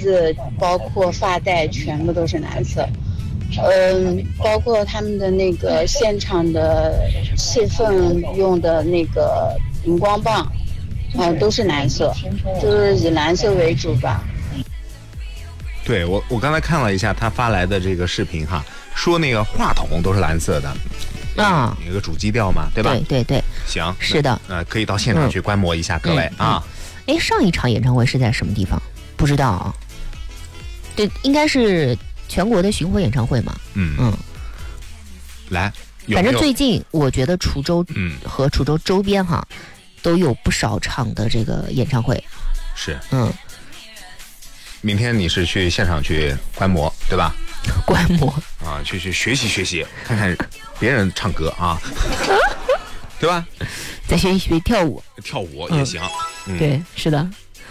子，包括发带，全部都是蓝色。包括他们的那个现场的气氛用的那个荧光棒，都是蓝色，就是以蓝色为主吧。 对，我刚才看了一下他发来的这个视频哈，说那个话筒都是蓝色的。有个主基调嘛，对吧？ 对对对， 行， 是的， 可以到现场去观摩一下，各位啊。 哎，上一场演唱会是在什么地方？不知道啊。对，应该是全国的巡回演唱会嘛。 来， 反正最近我觉得滁州和滁州周边哈，都有不少场的这个演唱会。 是，明天你是去现场去观摩，对吧？ 观摩啊，去学习学习，看看别人唱歌啊，对吧？ 再学一学跳舞， 跳舞也行。 对，是的。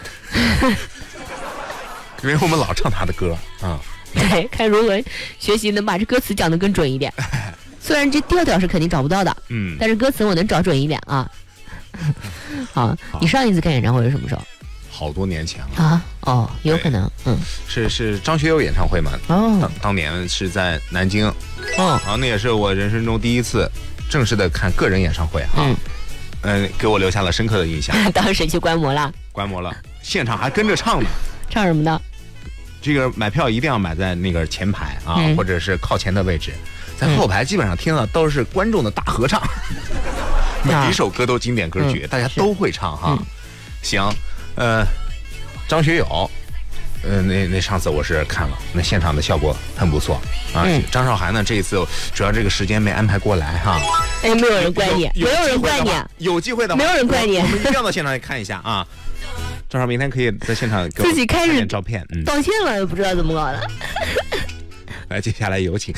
因为我们老唱他的歌啊。 对，看如何学习能把这歌词讲得更准一点。虽然这调调是肯定找不到的，但是歌词我能找准一点啊。好，你上一次看演唱会是什么时候？ 好多年前了啊。有可能。 是张学友演唱会嘛？当年是在南京。然后那也是我人生中第一次正式的看个人演唱会啊。给我留下了深刻的印象。 当时去观摩了， 现场还跟着唱呢。 唱什么呢？ 这个买票一定要买在那个前排啊，或者是靠前的位置，在后排基本上听到都是观众的大合唱，每一首歌都经典歌曲，大家都会唱哈。行，张学友，那上次我是看了，那现场的效果很不错啊。张韶涵呢，这一次主要这个时间没安排过来哈。 哎，没有人怪你，没有人怪你， 有机会的话， 没有人怪你， 我们一定要到现场去看一下啊。正好明天可以在现场给我自己开始照片， 道歉了，也不知道怎么搞的。 来，接下来有请。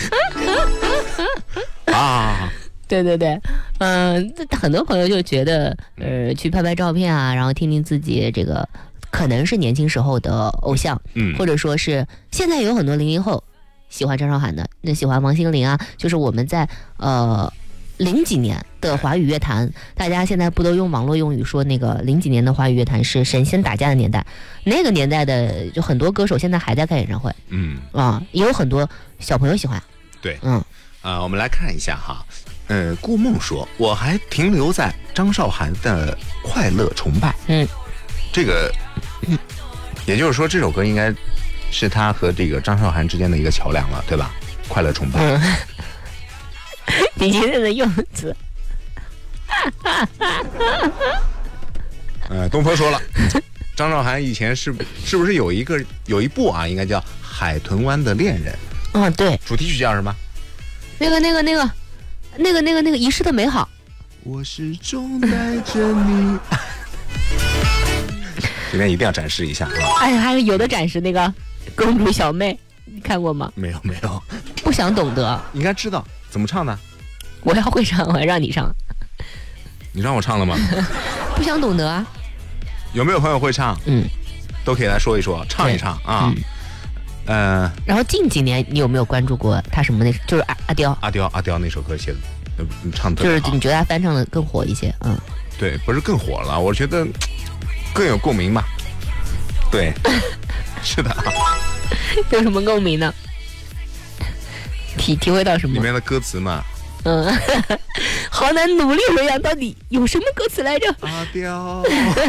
对对对，很多朋友就觉得，去拍拍照片啊，然后听听自己这个可能是年轻时候的偶像，或者说是现在有很多00后喜欢张韶涵的，那喜欢王心凌啊，就是我们在00几年的华语乐坛，大家现在不都用网络用语说那个00几年的华语乐坛是神仙打架的年代，那个年代的就很多歌手现在还在开演唱会，也有很多小朋友喜欢。 对，我们来看一下哈，顾梦说我还停留在张韶涵的快乐崇拜，这个，也就是说这首歌应该是他和这个张韶涵之间的一个桥梁了，对吧？快乐崇拜。 你今天的用词。 东坡说了，张韶涵以前是不是有一部啊，应该叫《海豚湾的恋人》？ 对。 主题曲叫什么？ 那个遗失的美好。 我始终带着你。今天一定要展示一下啊！ 还有的展示那个公主小妹，你看过吗？ 没有。 不想懂得。 应该知道怎么唱的。 我要会唱，我还让你唱。 你让我唱了吗？ 不想懂得啊。 有没有朋友会唱？都可以来说一说，唱一唱啊。 然后近几年你有没有关注过他什么就是阿刁那首歌写的，唱的就是你觉得他翻唱的更火一些？ 对，不是更火了，我觉得更有共鸣嘛。对，是的。 有什么共鸣呢？体会到什么？ 里面的歌词嘛。 好难努力回想到底有什么歌词来着？ 阿刁，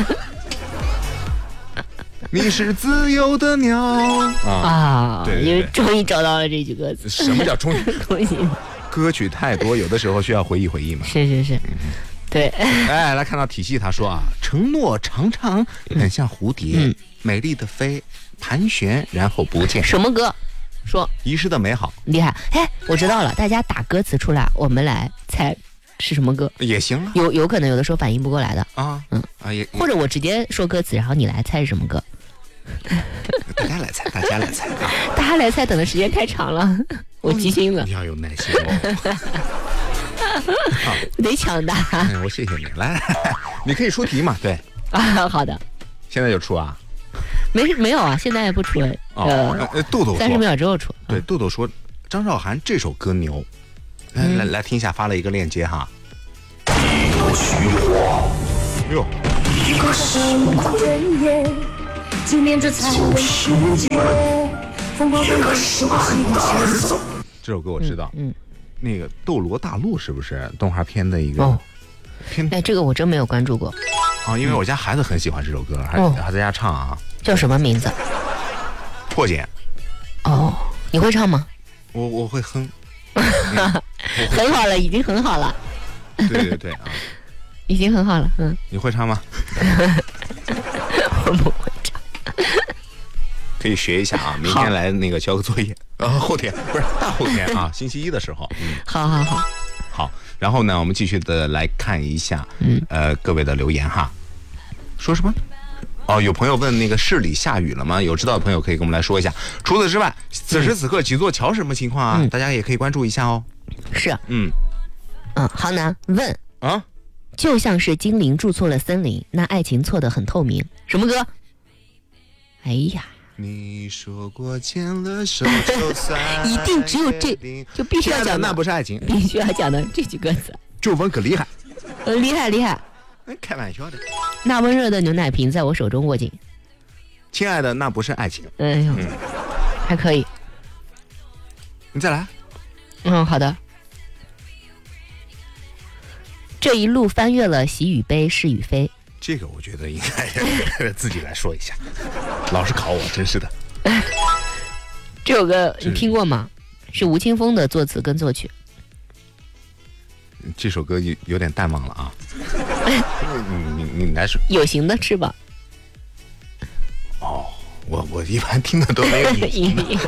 你是自由的鸟对， 因为终于找到了这句歌词。 什么叫终于？歌曲太多，有的时候需要回忆回忆嘛。 是，对。 来看到体系，他说承诺常常很像蝴蝶，美丽的飞，盘旋然后不见。 什么歌？说遗失的美好， 厉害！我知道了，大家打歌词出来，我们来猜是什么歌也行啊。 有可能有的时候反应不过来的也或者我直接说歌词，然后你来猜是什么歌。 大家来猜啊！ 大家来猜，等的时间太长了，我急心了。 你要有耐心哦。 得抢答。 我谢谢你，来，你可以出题嘛？对好的。 现在就出啊？ 没有啊，现在也不出。 豆豆 30秒之后出。 对，豆豆说张韶涵这首歌牛。来听一下，发了一个链接哈。 一个虚火， 哟， 一个深苦人言， 今年这才为世界风暴的手很大。 这首歌我知道，那个《斗罗大陆》是不是动画片的一个片？ 哎，这个我真没有关注过。 因为我家孩子很喜欢这首歌，还在家唱啊。 叫什么名字？ 破茧。 哦，你会唱吗？ 我会哼。 很好了，已经很好了。 对啊， 已经很好了。 你会唱吗？ 我不会唱。 可以学一下啊，明天来那个交个作业，后天不是大后天啊，星期一的时候。好，然后呢，我们继续的来看一下，各位的留言哈。说什么？有朋友问那个市里下雨了吗？有知道的朋友可以跟我们来说一下。除此之外，此时此刻几座桥什么情况啊？大家也可以关注一下哦。 是，好难问啊， 就像是精灵住错了森林，那爱情错得很透明。什么歌？哎呀， 你说过牵了手就算一定只有这，就必须要讲的， 那不是爱情， 必须要讲的这句歌词， 就问可厉害， 厉害。 开玩笑的。 那温热的牛奶瓶在我手中握紧， 亲爱的，那不是爱情。 哎呦，还可以。 你再来。 好的。这一路翻越了喜与悲，是与非。 这个我觉得应该自己来说一下，老是考我，真是的。 这首歌你听过吗？是吴青峰的作词跟作曲。 这首歌有点淡忘了啊。你来说。 有形的翅膀。 我一般听的都没有影评。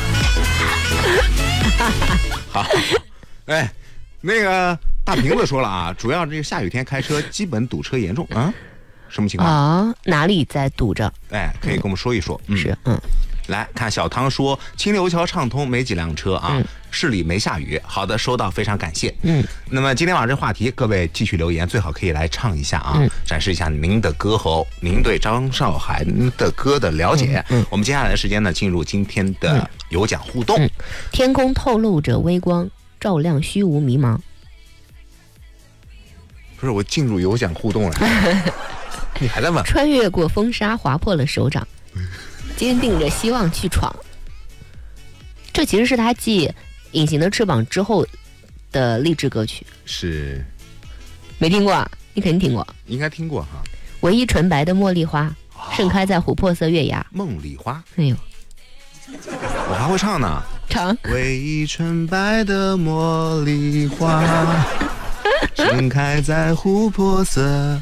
好，那个大瓶子说了啊，主要这个下雨天开车基本堵车严重啊，什么情况啊？哪里在堵着？ 可以跟我们说一说。 是， 来看小汤说，清流桥畅通，没几辆车啊，市里没下雨。好的，收到，非常感谢。那么今天晚上这话题，各位继续留言，最好可以来唱一下啊，展示一下您的歌喉，您对张韶涵的歌的了解。我们接下来的时间呢，进入今天的有奖互动。 天空透露着微光，照亮虚无迷茫。 不是，我进入有奖互动了。你还在问？ 穿越过风沙，划破了手掌，坚定着希望去闯。这其实是他继《隐形的翅膀》之后的励志歌曲。 是。 没听过啊？你肯定听过。 应该听过哈。 唯一纯白的茉莉花，盛开在琥珀色月牙。 梦里花。 哎呦， 我还会唱呢。 唱。 唯一纯白的茉莉花，盛开在琥珀色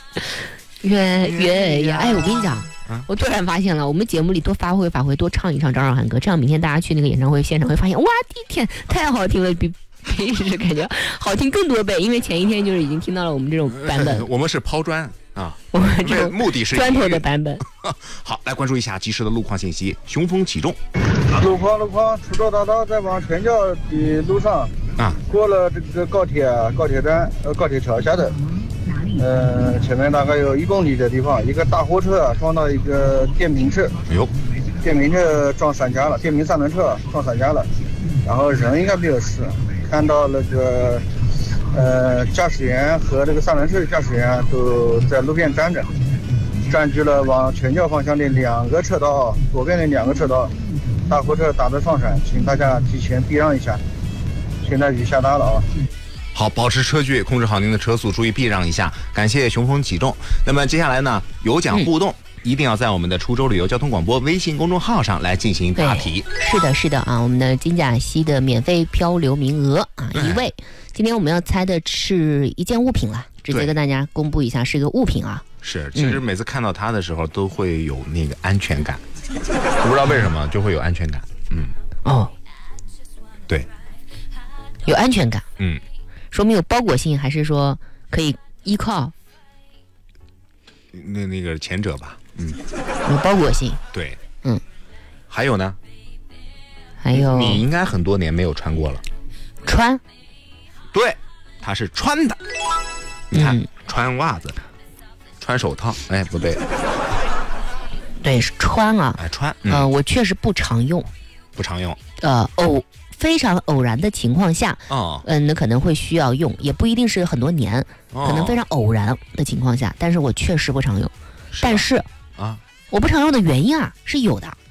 月牙。哎，我跟你讲，我突然发现了，我们节目里多发挥，多唱一唱张韶涵歌，这样明天大家去那个演唱会现场会发现，哇，的天，太好听了，比平时感觉好听更多倍，因为前一天就是已经听到了我们这种版本。 我们是抛砖啊， 我们这种目的是砖头的版本。 好，来关注一下及时的路况信息。雄风启重。 路况，出州大道在往全教的路上过了这个高铁站高铁桥下的。前面大概有1公里的地方，一个大货车撞到一个电瓶车，电瓶车撞3家了，电瓶3轮车撞3家了，然后人应该没有事，看到那个驾驶员和那个3轮车的驾驶员都在路边站着，占据了往全教方向的2个车道，左边的2个车道，大货车打着双闪，请大家提前避让一下，现在雨下大了啊。 好，保持车距，控制好您的车速，注意避让一下。感谢雄风启重。那么接下来呢，有奖互动，一定要在我们的滁州旅游交通广播微信公众号上来进行答题。 是的啊，我们的金甲溪的免费漂流名额啊，1位。今天我们要猜的是一件物品了，直接跟大家公布一下，是一个物品啊。 是，其实每次看到它的时候都会有那个安全感，我不知道为什么就会有安全感。对， 有安全感。说明有包裹性，还是说可以依靠？ 那个前者吧。 有包裹性。 对。还有呢？ 还有。 你应该很多年没有穿过了。 穿？ 对，它是穿的。你看，穿袜子，穿手套。哎，不对。 对，是穿啊。 穿。 我确实不常用。 不常用。 非常偶然的情况下，那可能会需要用，也不一定是很多年，可能非常偶然的情况下，但是我确实不常用。但是我不常用的原因啊是有的。